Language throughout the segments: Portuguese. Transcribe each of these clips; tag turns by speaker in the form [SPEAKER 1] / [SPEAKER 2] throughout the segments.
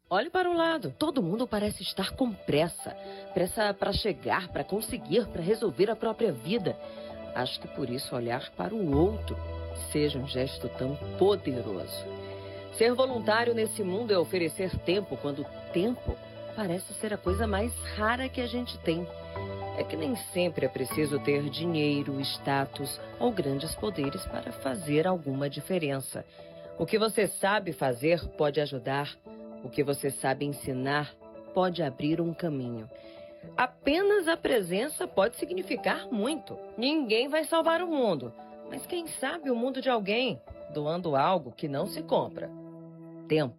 [SPEAKER 1] Olhe para o lado. Todo mundo parece estar com pressa. Pressa para chegar, para conseguir, para resolver a própria vida. Acho que por isso olhar para o outro seja um gesto tão poderoso. Ser voluntário nesse mundo é oferecer tempo, quando tempo parece ser a coisa mais rara que a gente tem. É que nem sempre é preciso ter dinheiro, status ou grandes poderes para fazer alguma diferença. O que você sabe fazer pode ajudar. O que você sabe ensinar pode abrir um caminho. Apenas a presença pode significar muito. Ninguém vai salvar o mundo, mas quem sabe o mundo de alguém, doando algo que não se compra: tempo.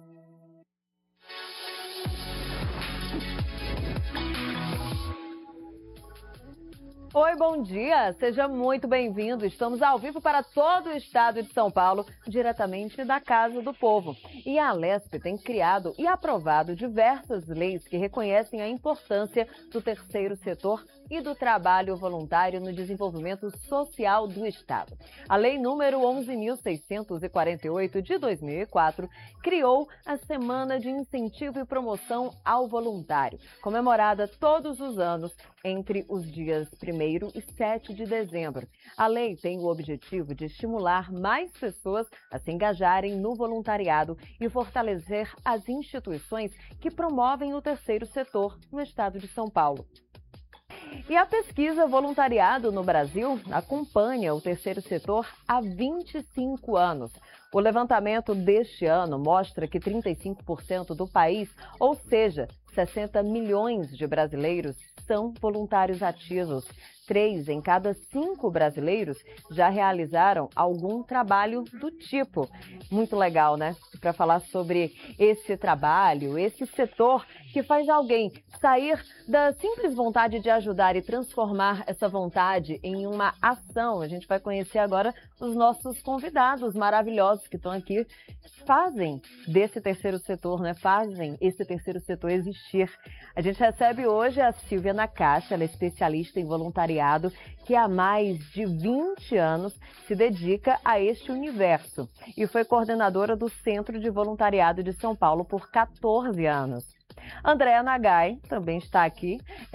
[SPEAKER 2] Oi, bom dia! Seja muito bem-vindo. Estamos ao vivo para todo o estado de São Paulo, diretamente da Casa do Povo. E a Alesp tem criado e aprovado diversas leis que reconhecem a importância do terceiro setor e do trabalho voluntário no desenvolvimento social do estado. A Lei número 11.648 de 2004 criou a Semana de Incentivo e Promoção ao Voluntário, comemorada todos os anos entre os dias 1º e 7 de dezembro. A lei tem o objetivo de estimular mais pessoas a se engajarem no voluntariado e fortalecer as instituições que promovem o terceiro setor no estado de São Paulo. E a pesquisa Voluntariado no Brasil acompanha o terceiro setor há 25 anos. O levantamento deste ano mostra que 35% do país, ou seja, 60 milhões de brasileiros, são voluntários ativos. 3 em cada 5 brasileiros já realizaram algum trabalho do tipo. Muito legal, né? Para falar sobre esse trabalho, esse setor que faz alguém sair da simples vontade de ajudar e transformar essa vontade em uma ação. A gente vai conhecer agora os nossos convidados maravilhosos que estão aqui, fazem desse terceiro setor, né? Fazem esse terceiro setor existir. A gente recebe hoje a Silvia Nakache, ela é especialista em voluntariado, que há mais de 20 anos se dedica a este universo e foi coordenadora do Centro de Voluntariado de São Paulo por 14 anos. Andréa Nagai também está aqui.